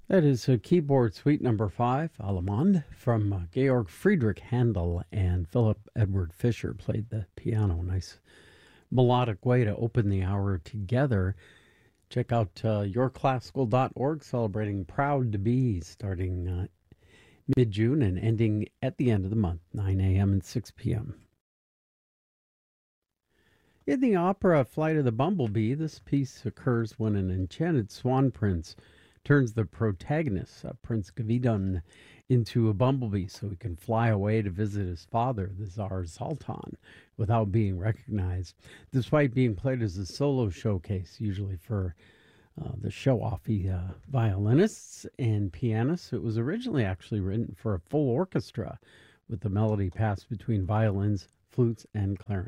That is a keyboard suite number 5, Allemande, from Georg Friedrich Handel, and Philip Edward Fischer played the piano. Nice melodic way to open the hour together. Check out yourclassical.org, celebrating Proud to Be, starting mid-June and ending at the end of the month, 9 a.m. and 6 p.m. In the opera Flight of the Bumblebee, this piece occurs when an enchanted swan prince turns the protagonist, Prince Gavidon, into a bumblebee so he can fly away to visit his father, the Tsar Sultan, without being recognized. Despite being played as a solo showcase, usually for the show-offy violinists and pianists, it was originally actually written for a full orchestra with the melody passed between violins, flutes, and clarinets.